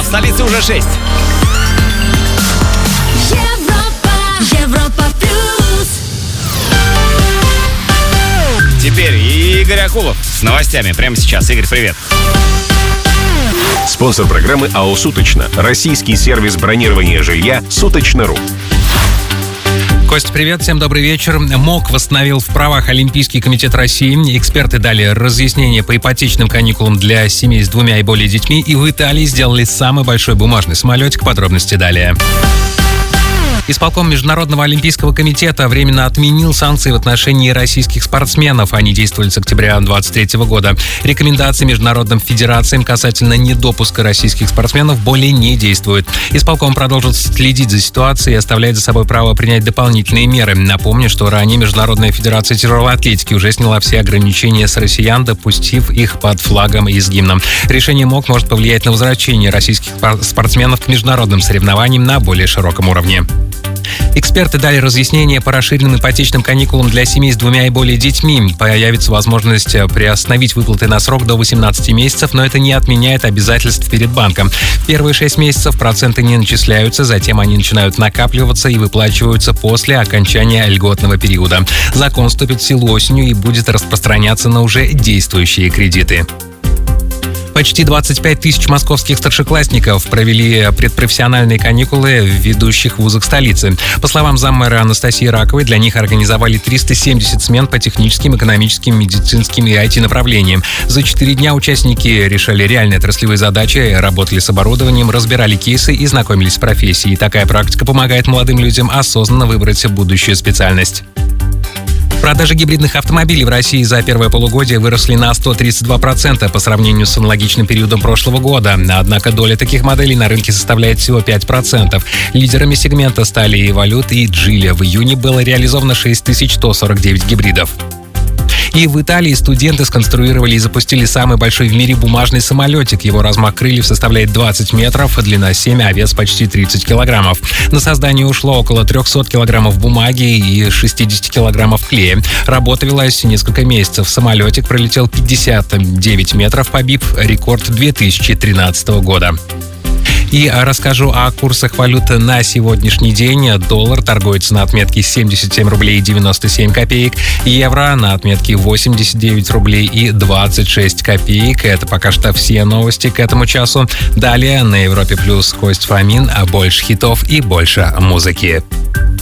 столице уже 6. Европа плюс. Теперь Игорь Акулов с новостями прямо сейчас. Игорь, привет. Спонсор программы АО «Суточно». Российский сервис бронирования жилья «Суточно.ру». Костя, привет, всем добрый вечер. МОК восстановил в правах Олимпийский комитет России. Эксперты дали разъяснения по ипотечным каникулам для семей с 2 и более детьми. И в Италии сделали самый большой бумажный самолетик. Подробности далее. Исполком Международного олимпийского комитета временно отменил санкции в отношении российских спортсменов. Они действовали с октября 2023 года. Рекомендации международным федерациям касательно недопуска российских спортсменов более не действуют. Исполком продолжит следить за ситуацией и оставляет за собой право принять дополнительные меры. Напомню, что ранее Международная федерация тяжелой атлетики уже сняла все ограничения с россиян, допустив их под флагом и с гимном. Решение МОК может повлиять на возвращение российских спортсменов к международным соревнованиям на более широком уровне. Эксперты дали разъяснения по расширенным ипотечным каникулам для семей с 2 и более детьми. Появится возможность приостановить выплаты на срок до 18 месяцев, но это не отменяет обязательств перед банком. В первые 6 месяцев проценты не начисляются, затем они начинают накапливаться и выплачиваются после окончания льготного периода. Закон вступит в силу осенью и будет распространяться на уже действующие кредиты. Почти 25 тысяч московских старшеклассников провели предпрофессиональные каникулы в ведущих вузах столицы. По словам заммэра Анастасии Раковой, для них организовали 370 смен по техническим, экономическим, медицинским и IT-направлениям. За 4 дня участники решали реальные отраслевые задачи, работали с оборудованием, разбирали кейсы и знакомились с профессией. Такая практика помогает молодым людям осознанно выбрать будущую специальность. Продажи гибридных автомобилей в России за первое полугодие выросли на 132% по сравнению с аналогичным периодом прошлого года. Однако доля таких моделей на рынке составляет всего 5%. Лидерами сегмента стали Evolute и Geely. В июне было реализовано 6149 гибридов. И в Италии студенты сконструировали и запустили самый большой в мире бумажный самолетик. Его размах крыльев составляет 20 метров, длина 7, а вес почти 30 килограммов. На создание ушло около 300 килограммов бумаги и 60 килограммов клея. Работа велась несколько месяцев. Самолетик пролетел 59 метров, побив рекорд 2013 года. И расскажу о курсах валюты на сегодняшний день. Доллар торгуется на отметке 77 рублей 97 копеек. Евро на отметке 89 рублей и 26 копеек. Это пока что все новости к этому часу. Далее на Европе Плюс Кость Фомин. Больше хитов и больше музыки.